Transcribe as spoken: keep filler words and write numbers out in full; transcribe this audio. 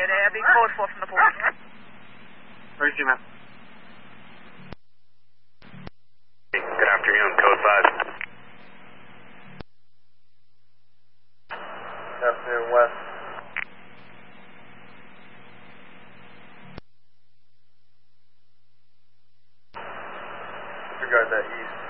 today. I'll be code four from the port. Where's you, ma'am? Good afternoon, code five. Good afternoon, West. Disregard that east.